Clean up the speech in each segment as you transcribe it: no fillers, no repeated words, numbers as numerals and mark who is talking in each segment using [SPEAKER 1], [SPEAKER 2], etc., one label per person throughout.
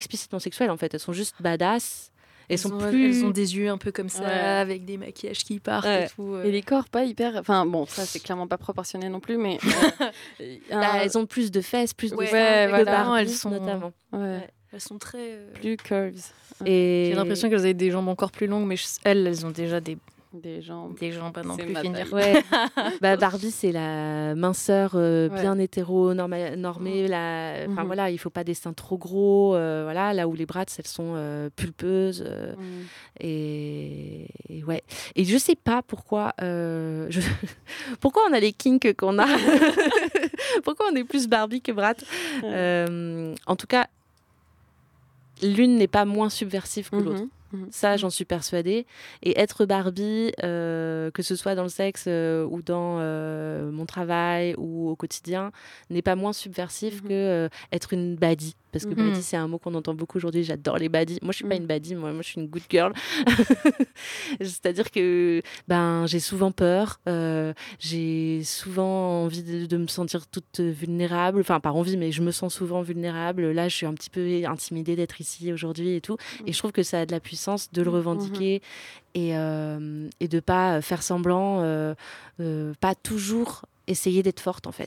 [SPEAKER 1] explicitement sexuelles en fait. Elles sont juste badass. Elles ont
[SPEAKER 2] des yeux un peu comme ça, avec des maquillages qui partent et tout.
[SPEAKER 3] Et les corps pas hyper... Enfin bon, ça c'est clairement pas proportionné non plus, mais...
[SPEAKER 1] elles ont plus de fesses, plus de seins
[SPEAKER 2] que
[SPEAKER 1] Barbie,
[SPEAKER 2] elles sont...
[SPEAKER 1] notamment.
[SPEAKER 2] Elles sont très...
[SPEAKER 3] plus curves.
[SPEAKER 1] Et...
[SPEAKER 2] J'ai l'impression qu'elles avaient des jambes encore plus longues, mais elles ont déjà des
[SPEAKER 3] jambes
[SPEAKER 2] à non plus finir.
[SPEAKER 1] Barbie, c'est la minceur bien hétéro-normée. Enfin, voilà, il ne faut pas des seins trop gros. Là où les Bratz, elles sont pulpeuses. Et je ne sais pas pourquoi, pourquoi on a les kinks qu'on a. Pourquoi on est plus Barbie que Bratz. En tout cas, l'une n'est pas moins subversive que l'autre. Ça, j'en suis persuadée. Et être Barbie, que ce soit dans le sexe ou dans mon travail ou au quotidien, n'est pas moins subversif que être une baddie. Parce que baddie, c'est un mot qu'on entend beaucoup aujourd'hui. J'adore les baddies. Moi, je suis pas une baddie. Moi, je suis une good girl. C'est-à-dire que j'ai souvent peur. J'ai souvent envie de me sentir toute vulnérable. Enfin, pas envie, mais je me sens souvent vulnérable. Là, je suis un petit peu intimidée d'être ici aujourd'hui et tout. Et je trouve que ça a de la puissance de le revendiquer et de pas faire semblant, pas toujours essayer d'être forte en fait.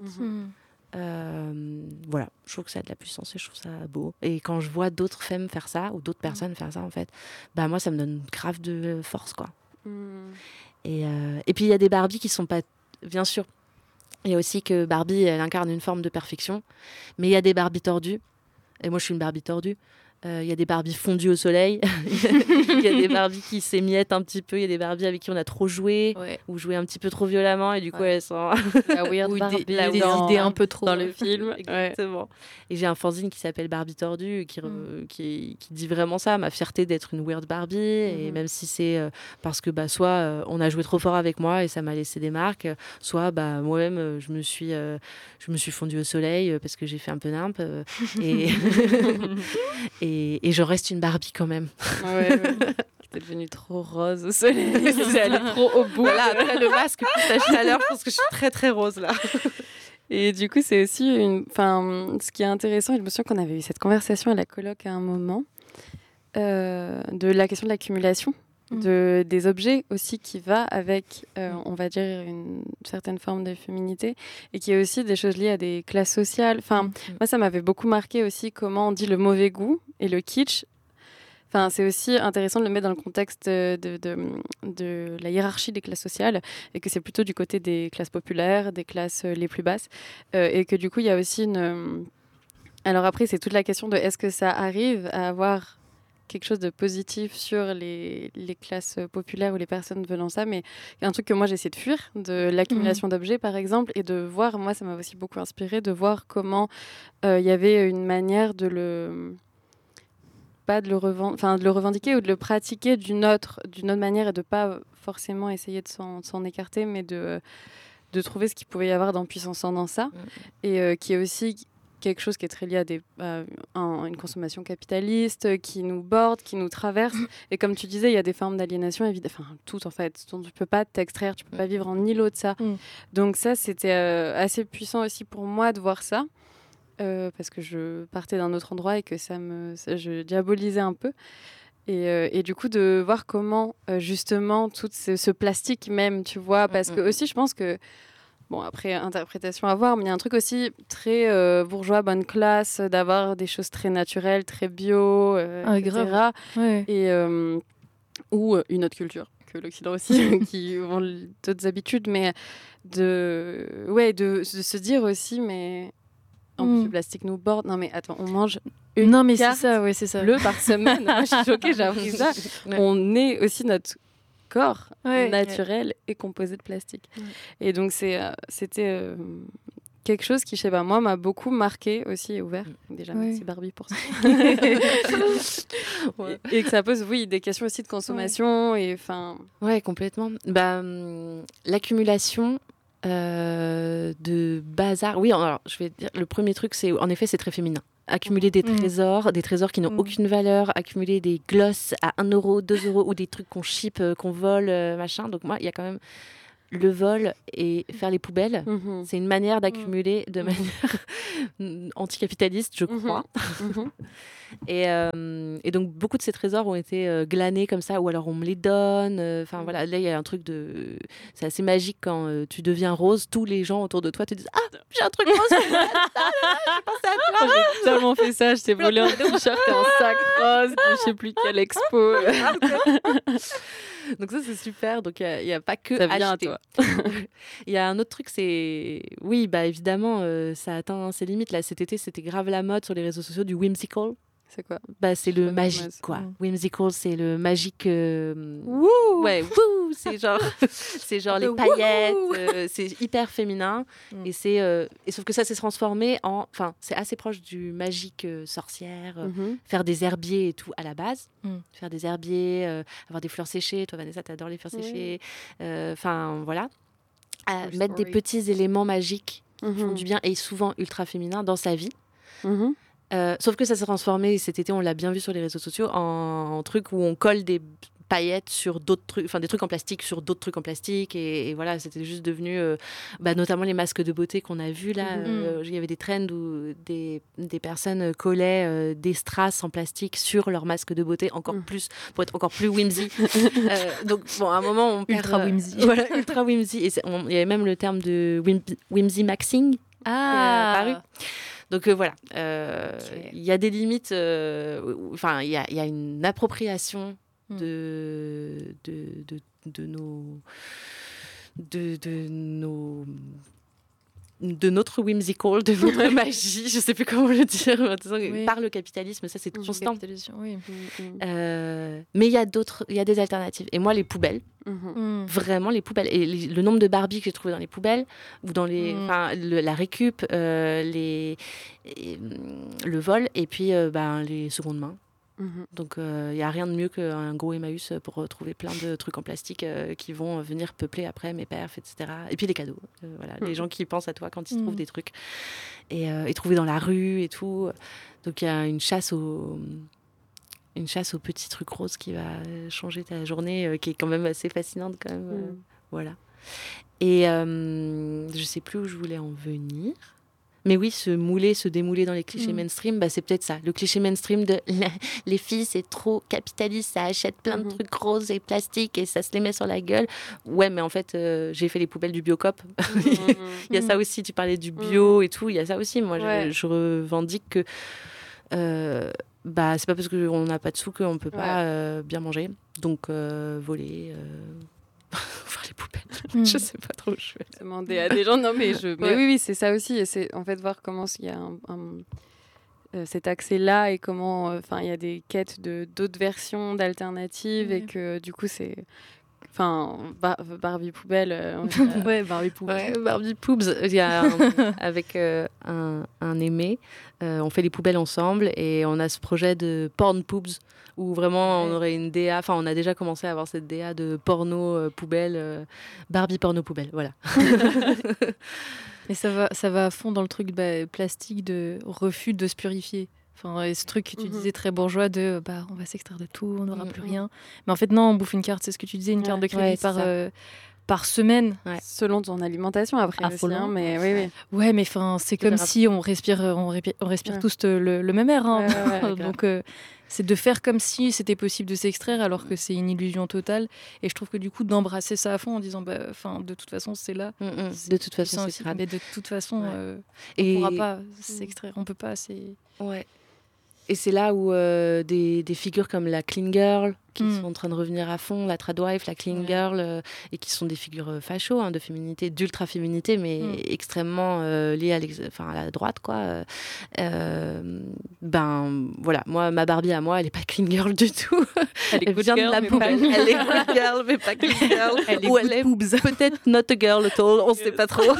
[SPEAKER 1] Voilà, je trouve que ça a de la puissance et je trouve ça beau. Et quand je vois d'autres femmes faire ça ou d'autres personnes faire ça en fait, moi ça me donne grave de force quoi. Et puis il y a des Barbies qui sont pas, bien sûr. Il y a aussi que Barbie elle incarne une forme de perfection, mais il y a des Barbies tordues. Et moi je suis une Barbie tordue. Il y a des Barbies fondues au soleil. Il y a des Barbies qui s'émiettent un petit peu. Il y a des Barbies avec qui on a trop joué ou joué un petit peu trop violemment et du coup elles sont
[SPEAKER 3] la weird Barbie,
[SPEAKER 2] des idées un peu trop
[SPEAKER 3] dans le film.
[SPEAKER 1] Exactement. Et j'ai un fanzine qui s'appelle Barbie tordue qui dit vraiment ça, ma fierté d'être une weird Barbie. Et même si c'est parce que soit on a joué trop fort avec moi et ça m'a laissé des marques, soit moi-même je me suis fondue au soleil parce que j'ai fait un peu nimp et je reste une Barbie quand même.
[SPEAKER 3] T'es devenue trop rose au soleil. C'est allé trop au bout.
[SPEAKER 1] Voilà, après le masque, plus la chaleur, je pense que je suis très très rose là.
[SPEAKER 3] Et du coup, c'est aussi ce qui est intéressant, et je me souviens qu'on avait eu cette conversation à la coloc à un moment, de la question de l'accumulation. Des objets aussi qui va avec, on va dire, une certaine forme de féminité et qui est aussi des choses liées à des classes sociales. Enfin, moi, ça m'avait beaucoup marqué aussi comment on dit le mauvais goût et le kitsch. Enfin, c'est aussi intéressant de le mettre dans le contexte de la hiérarchie des classes sociales et que c'est plutôt du côté des classes populaires, des classes les plus basses et que du coup, il y a aussi Alors après, c'est toute la question de est-ce que ça arrive à avoir quelque chose de positif sur les classes populaires ou les personnes venant ça, mais il y a un truc que moi j'essaie de fuir, de l'accumulation d'objets par exemple, et de voir, moi ça m'a aussi beaucoup inspiré, de voir comment il y avait une manière de le revendiquer ou de le pratiquer d'une autre manière et de pas forcément essayer de s'en écarter, mais de trouver ce qu'il pouvait y avoir d'impuissant dans ça, et qui est aussi quelque chose qui est très lié à une consommation capitaliste qui nous borde, qui nous traverse. Et comme tu disais, il y a des formes d'aliénation, tout en fait, dont tu peux pas t'extraire, tu peux pas vivre en îlot de ça. Donc ça, c'était assez puissant aussi pour moi de voir ça, parce que je partais d'un autre endroit et que je diabolisais un peu. Et du coup, de voir comment, justement, tout ce plastique même, tu vois, parce que aussi, je pense que bon, après, interprétation à voir, mais il y a un truc aussi très bourgeois, bonne classe, d'avoir des choses très naturelles, très bio, etc.
[SPEAKER 2] Grave. Ouais.
[SPEAKER 3] Et, ou une autre culture que l'Occident aussi, qui ont d'autres habitudes, mais de se dire aussi, mais en plus, le plastique nous borde. Non, mais attends, on mange une carte bleue par semaine. Moi, je suis choquée, j'ai appris ça. On est aussi notre corps naturel est composé de plastique. Et donc c'était quelque chose qui, je sais pas, moi m'a beaucoup marqué aussi et ouvert. Déjà merci Barbie pour ça. Et que ça pose des questions aussi de consommation et enfin.
[SPEAKER 1] Ouais, complètement. L'accumulation de bazar. Oui, alors je vais dire le premier truc, c'est en effet c'est très féminin. Accumuler des trésors qui n'ont aucune valeur, accumuler des glosses à 1 euro, 2 euros ou des trucs qu'on ship, qu'on vole, machin. Donc moi, il y a quand même le vol et faire les poubelles, c'est une manière d'accumuler de manière anticapitaliste, je crois. Et donc, beaucoup de ces trésors ont été glanés comme ça, ou alors on me les donne. Voilà, là, il y a un truc de... C'est assez magique quand tu deviens rose. Tous les gens autour de toi te disent « Ah, j'ai un truc rose !»
[SPEAKER 3] J'ai tellement fait ça. Je t'ai volé un t-shirt et un sac rose de je sais plus quelle expo.
[SPEAKER 1] Donc ça, c'est super. Donc, il n'y a pas que
[SPEAKER 3] ça vient
[SPEAKER 1] acheter.
[SPEAKER 3] à toi.
[SPEAKER 1] Il y a un autre truc, c'est... Oui, bah évidemment, ça atteint ses limites. Là, cet été, c'était grave la mode sur les réseaux sociaux du whimsical.
[SPEAKER 3] C'est quoi?
[SPEAKER 1] Bah, c'est le magique, quoi. Whimsical, c'est le magique...
[SPEAKER 2] Wouh!
[SPEAKER 1] Ouais, wouh! C'est genre les paillettes. C'est hyper féminin. Et sauf que ça s'est transformé en... Enfin, c'est assez proche du magique sorcière. Faire des herbiers et tout à la base. Faire des herbiers, avoir des fleurs séchées. Toi, Vanessa, t'adores les fleurs séchées. Enfin, voilà. Mettre des petits éléments magiques qui font du bien et souvent ultra féminins dans sa vie. Sauf que ça s'est transformé cet été, on l'a bien vu sur les réseaux sociaux, en truc où on colle des paillettes sur d'autres trucs, enfin des trucs en plastique sur d'autres trucs en plastique, et voilà, c'était juste devenu notamment les masques de beauté qu'on a vus là. Il y avait des trends où des personnes collaient des strass en plastique sur leur masque de beauté, encore plus, pour être encore plus whimsy. Donc bon, à un moment on perd,
[SPEAKER 2] ultra whimsy.
[SPEAKER 1] Voilà, ultra whimsy, et il y avait même le terme de whimsy maxing apparu. Donc voilà, il y a des limites, enfin il y a une appropriation de notre whimsical, de notre magie, je sais plus comment le dire, par le capitalisme, ça c'est constant. Mais il y a des alternatives. Et moi, les poubelles, vraiment les poubelles, et le nombre de Barbie que j'ai trouvé dans les poubelles, ou dans la récup, le vol, et puis les secondes mains. Donc il n'y a rien de mieux qu'un gros Emmaüs pour retrouver plein de trucs en plastique qui vont venir peupler après mes perfs, etc. Et puis les cadeaux, voilà, les gens qui pensent à toi quand ils trouvent des trucs, et trouver dans la rue et tout. Donc il y a une chasse aux petits trucs roses qui va changer ta journée, qui est quand même assez fascinante quand même. Voilà. Et je sais plus où je voulais en venir. Mais oui, se démouler dans les clichés mainstream, c'est peut-être ça. Le cliché mainstream de les filles, c'est trop capitaliste, ça achète plein de trucs roses et plastiques et ça se les met sur la gueule. Ouais, mais en fait, j'ai fait les poubelles du Biocop. Il y a ça aussi, tu parlais du bio et tout, il y a ça aussi. Moi, je revendique que c'est pas parce qu'on n'a pas de sous qu'on peut pas bien manger. Donc, voler... faire les poubelles. Je sais pas trop où je vais.
[SPEAKER 3] Demander à des gens, non mais oui, c'est ça aussi. Et c'est en fait voir comment il y a cet accès-là et comment il y a des quêtes d'autres versions, d'alternatives et que du coup c'est... Barbie poubelle.
[SPEAKER 2] Barbie poubs.
[SPEAKER 1] Ouais, Barbie poubs. Il y a avec un aimé, on fait les poubelles ensemble et on a ce projet de porn poubs où vraiment on aurait une DA. Enfin, on a déjà commencé à avoir cette DA de porno poubelle, Barbie porno poubelle. Voilà.
[SPEAKER 2] Et ça va à fond dans le truc plastique de refus de se purifier. Et ce truc que tu disais très bourgeois de on va s'extraire de tout, on n'aura plus rien. Mais en fait, non, on bouffe une carte, c'est ce que tu disais, une carte de crédit par semaine.
[SPEAKER 3] Ouais. Selon ton alimentation, après. Aussi, mais oui.
[SPEAKER 2] Ouais, mais c'est comme si on respire tous le même air. Hein. Donc, c'est de faire comme si c'était possible de s'extraire alors que c'est une illusion totale. Et je trouve que du coup, d'embrasser ça à fond en disant de toute façon, c'est là.
[SPEAKER 1] De toute façon, c'est grave.
[SPEAKER 2] Mais de toute façon, on ne pourra pas s'extraire. On ne peut pas.
[SPEAKER 1] Ouais. Et c'est là où des figures comme la Clean Girl, qui sont en train de revenir à fond, la Tradwife, la Clean Girl, et qui sont des figures facho, de féminité, d'ultra-féminité, mais extrêmement liées à la droite, quoi. Voilà, moi, ma Barbie à moi, elle n'est pas Clean Girl du tout.
[SPEAKER 3] Elle vient de la
[SPEAKER 1] poubelle. Elle est Good Girl, mais pas Clean Girl. Elle est peut-être not a girl at all, on ne sait pas trop.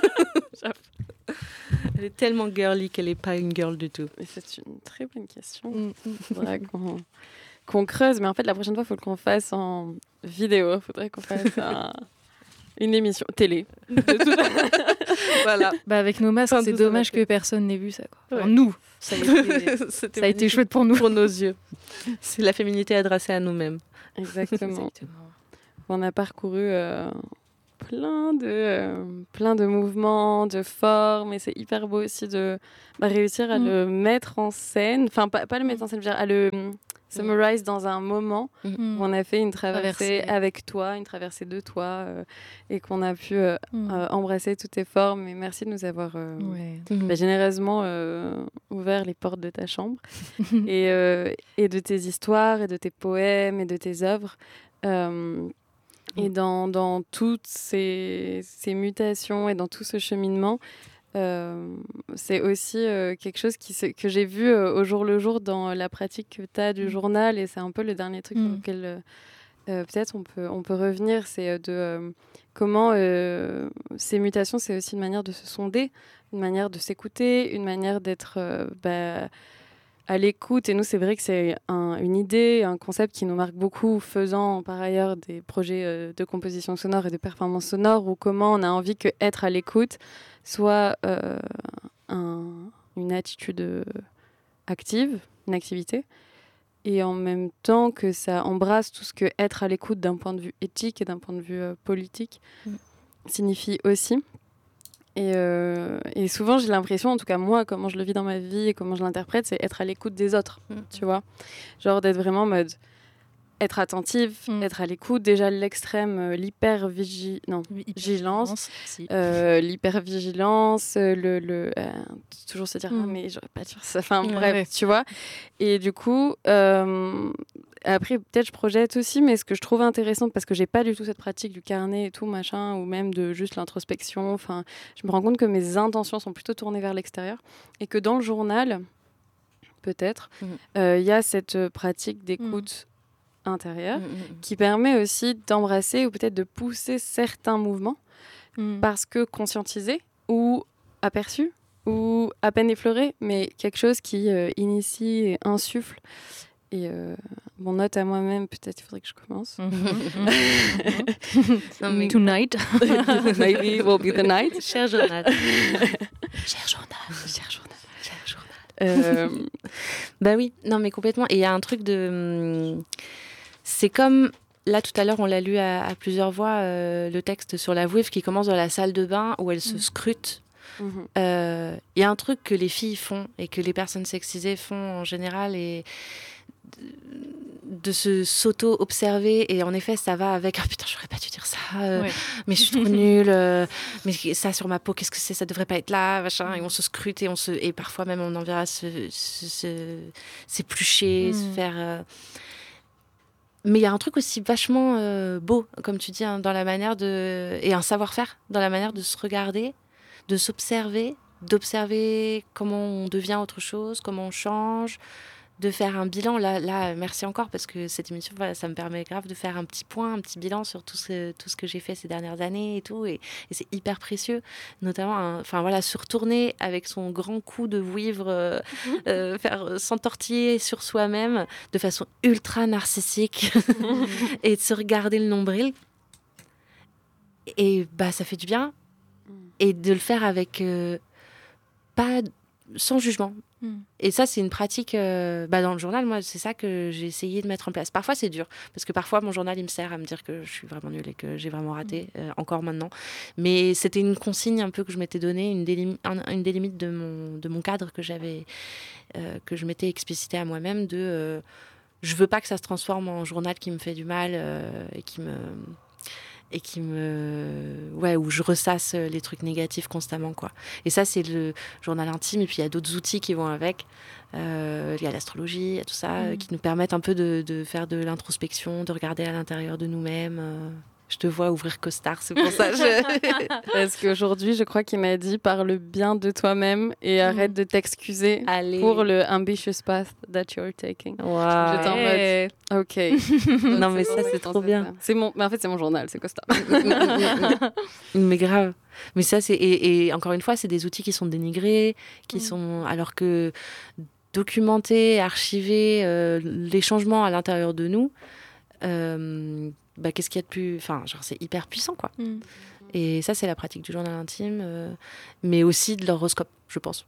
[SPEAKER 1] Elle est tellement girly qu'elle n'est pas une girl du tout.
[SPEAKER 3] Et c'est une très bonne question. Il faudrait qu'on creuse, mais en fait, la prochaine fois, il faut qu'on fasse en vidéo. Il faudrait qu'on fasse une émission télé.
[SPEAKER 1] Voilà.
[SPEAKER 2] Avec nos masques, c'est dommage que personne n'ait vu ça. Quoi. Enfin, nous, ça a été chouette pour nous.
[SPEAKER 1] Pour nos yeux. C'est la féminité adressée à nous-mêmes.
[SPEAKER 3] Exactement. On a parcouru plein de mouvements, de formes, et c'est hyper beau aussi de réussir à le mettre en scène, enfin pas le mettre en scène, je veux dire, à le summarize dans un moment où on a fait une traversée avec toi, une traversée de toi, et qu'on a pu embrasser toutes tes formes. Et merci de nous avoir généreusement ouvert les portes de ta chambre et de tes histoires et de tes poèmes et de tes œuvres. Et dans toutes ces mutations et dans tout ce cheminement, c'est aussi quelque chose que j'ai vu au jour le jour dans la pratique que tu as du journal, et c'est un peu le dernier truc sur lequel peut-être on peut revenir, c'est de comment ces mutations, c'est aussi une manière de se sonder, une manière de s'écouter, une manière d'être à l'écoute. Et nous, c'est vrai que c'est une idée, un concept qui nous marque beaucoup, faisant par ailleurs des projets de composition sonore et de performance sonore, où comment on a envie que être à l'écoute soit une attitude active, une activité, et en même temps que ça embrasse tout ce que être à l'écoute d'un point de vue éthique et d'un point de vue politique signifie aussi. Et souvent, j'ai l'impression, en tout cas moi, comment je le vis dans ma vie et comment je l'interprète, c'est être à l'écoute des autres, tu vois. Genre d'être vraiment en mode être attentive, être à l'écoute. Déjà l'hypervigilance, l'hypervigilance, toujours se dire mais j'aurais pas dû dire ça. Enfin bref, tu vois. Et du coup, après peut-être je projette aussi, mais ce que je trouve intéressant, parce que j'ai pas du tout cette pratique du carnet et tout machin, ou même de juste l'introspection. Enfin, je me rends compte que mes intentions sont plutôt tournées vers l'extérieur, et que dans le journal, peut-être, y a cette pratique d'écoute intérieur qui permet aussi d'embrasser ou peut-être de pousser certains mouvements parce que conscientisés ou aperçus ou à peine effleurés, mais quelque chose qui initie et insuffle. Et mon note à moi-même, peut-être il faudrait que je commence.
[SPEAKER 2] Tonight.
[SPEAKER 3] Maybe will be the night.
[SPEAKER 1] Cher journal. Bah oui, non mais complètement. Et il y a un truc de... C'est comme, là tout à l'heure on l'a lu à plusieurs voix, le texte sur la Vouivre qui commence dans la salle de bain où elle se scrute. Il y a un truc que les filles font et que les personnes sexisées font en général, et de s'auto-observer, et en effet ça va avec putain j'aurais pas dû dire ça, mais je suis trop nulle, mais ça sur ma peau qu'est-ce que c'est, ça devrait pas être là machin, et on se scrute et parfois même on en verra s'éplucher, se faire mais il y a un truc aussi vachement beau, comme tu dis, hein, dans la manière et un savoir-faire dans la manière de se regarder, de s'observer, d'observer comment on devient autre chose, comment on change, de faire un bilan. Là, merci encore, parce que cette émission, voilà, ça me permet grave de faire un petit point, un petit bilan sur tout ce que j'ai fait ces dernières années et tout, et c'est hyper précieux, notamment, se retourner avec son grand coup de vouivre, faire s'entortiller sur soi-même de façon ultra narcissique et de se regarder le nombril, et ça fait du bien, et de le faire avec sans jugement. Et ça, c'est une pratique dans le journal. Moi, c'est ça que j'ai essayé de mettre en place. Parfois, c'est dur, parce que parfois, mon journal, il me sert à me dire que je suis vraiment nulle et que j'ai vraiment raté, encore maintenant. Mais c'était une consigne un peu que je m'étais donnée, une des limites de mon cadre que je m'étais explicité à moi-même, je veux pas que ça se transforme en journal qui me fait du mal où je ressasse les trucs négatifs constamment, quoi. Et ça, c'est le journal intime. Et puis il y a d'autres outils qui vont avec. Il y a l'astrologie, il y a tout ça, qui nous permettent un peu de faire de l'introspection, de regarder à l'intérieur de nous-mêmes. Je te vois ouvrir Costard, c'est pour ça.
[SPEAKER 3] Parce qu'aujourd'hui, je crois qu'il m'a dit parle bien de toi-même et arrête de t'excuser pour le ambitious path that you're taking.
[SPEAKER 1] Wow.
[SPEAKER 3] J'étais en mode, ok.
[SPEAKER 1] Non, mais ça, c'est trop bien.
[SPEAKER 3] Mais en fait, c'est mon journal, c'est Costard.
[SPEAKER 1] Mais grave. Mais ça, et encore une fois, c'est des outils qui sont dénigrés, alors que documenter, archiver les changements à l'intérieur de nous, qu'est-ce qu'il y a de plus... c'est hyper puissant, quoi. Et ça, c'est la pratique du journal intime, mais aussi de l'horoscope, je pense.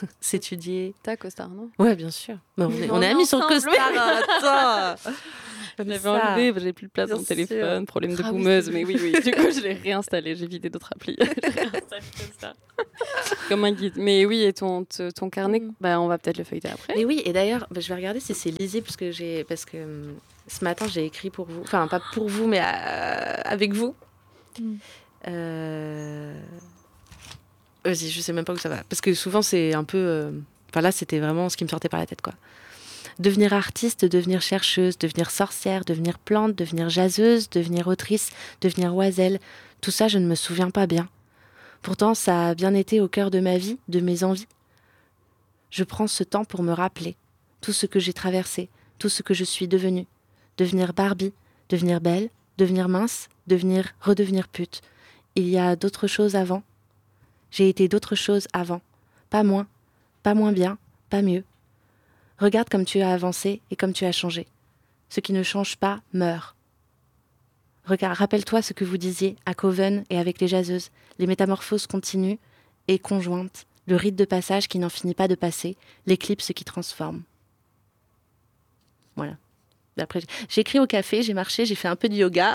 [SPEAKER 1] S'étudier.
[SPEAKER 3] T'as Costard, non?
[SPEAKER 1] Ouais, bien sûr. Mais on est amis sur Costard. Attends.
[SPEAKER 3] Je l'avais enlevé, j'ai plus de place dans mon téléphone, problème de boumeuse, mais oui. Du coup, je l'ai réinstallé, j'ai vidé d'autres applis. J'ai réinstallé comme ça. Comme un guide. Mais oui, et ton carnet, on va peut-être le feuilleter après.
[SPEAKER 1] Et oui, et d'ailleurs, je vais regarder si c'est lisible, parce que ce matin, j'ai écrit pour vous. Enfin, pas pour vous, mais avec vous. Je sais même pas où ça va. Parce que souvent, c'est un peu... là, c'était vraiment ce qui me sortait par la tête, quoi. Devenir artiste, devenir chercheuse, devenir sorcière, devenir plante, devenir jaseuse, devenir autrice, devenir oiselle. Tout ça, je ne me souviens pas bien. Pourtant, ça a bien été au cœur de ma vie, de mes envies. Je prends ce temps pour me rappeler tout ce que j'ai traversé, tout ce que je suis devenue. Devenir Barbie, devenir belle, devenir mince, redevenir pute. Il y a d'autres choses avant. J'ai été d'autres choses avant. Pas moins bien, pas mieux. Regarde comme tu as avancé et comme tu as changé. Ce qui ne change pas meurt. Regarde, rappelle-toi ce que vous disiez à Coven et avec les jaseuses. Les métamorphoses continuent et conjointes. Le rite de passage qui n'en finit pas de passer. L'éclipse qui transforme. Voilà. Après, j'ai écrit au café, j'ai marché, j'ai fait un peu de yoga.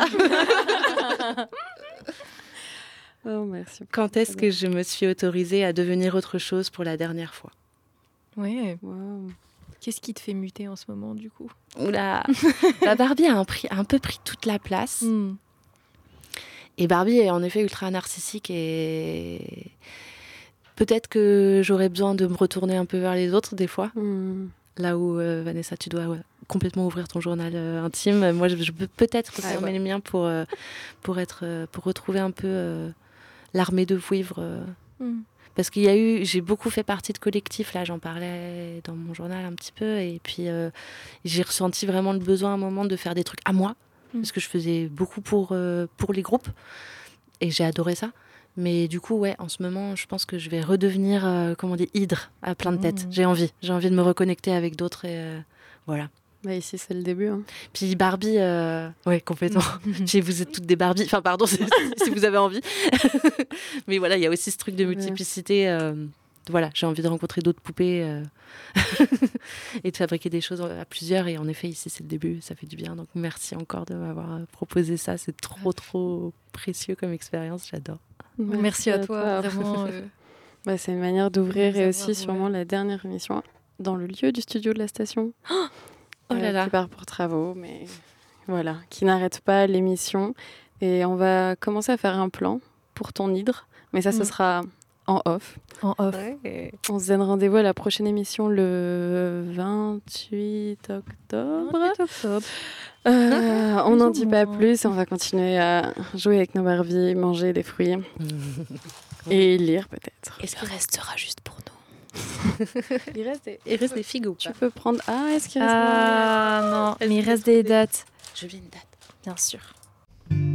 [SPEAKER 3] Oh, merci.
[SPEAKER 1] Quand est-ce que je me suis autorisée à devenir autre chose pour la dernière fois?
[SPEAKER 2] Ouais. Wow. Qu'est-ce qui te fait muter en ce moment, du coup?
[SPEAKER 1] Oula. Barbie a un peu pris toute la place. Et Barbie est en effet ultra narcissique et peut-être que j'aurais besoin de me retourner un peu vers les autres des fois. Là où, Vanessa, tu dois complètement ouvrir ton journal intime. Moi, je peux peut-être refermer les miens pour retrouver un peu l'armée de vouivre. Parce j'ai beaucoup fait partie de collectifs, là, j'en parlais dans mon journal un petit peu, et puis j'ai ressenti vraiment le besoin à un moment de faire des trucs à moi, parce que je faisais beaucoup pour les groupes, et j'ai adoré ça. Mais du coup, ouais, en ce moment, je pense que je vais redevenir, hydre à plein de têtes. J'ai envie de me reconnecter avec d'autres, et voilà.
[SPEAKER 3] Ici, c'est le début. Hein.
[SPEAKER 1] Puis Barbie, ouais, complètement. Vous êtes toutes des Barbie. Enfin, pardon, si vous avez envie. Mais voilà, il y a aussi ce truc de multiplicité. Voilà, j'ai envie de rencontrer d'autres poupées et de fabriquer des choses à plusieurs. Et en effet, ici, c'est le début. Ça fait du bien. Donc, merci encore de m'avoir proposé ça. C'est trop, trop précieux comme expérience. J'adore.
[SPEAKER 2] Merci à toi. Vraiment.
[SPEAKER 3] C'est une manière d'ouvrir et aussi sûrement la dernière émission dans le lieu du studio de la station.
[SPEAKER 1] Oh là là.
[SPEAKER 3] Qui part pour travaux, mais voilà, qui n'arrête pas l'émission. Et on va commencer à faire un plan pour ton hydre, mais ça, ce sera en off.
[SPEAKER 2] Ouais.
[SPEAKER 3] On se donne rendez-vous à la prochaine émission le 28 octobre. On n'en dit pas plus, on va continuer à jouer avec nos Barbies, manger des fruits et lire peut-être.
[SPEAKER 2] Et ce restera juste pour nous.
[SPEAKER 1] Il reste des figues ou pas?
[SPEAKER 3] Tu peux prendre... est-ce qu'il reste...
[SPEAKER 2] non, mais il reste des dates.
[SPEAKER 1] Je veux une date.
[SPEAKER 2] Bien sûr.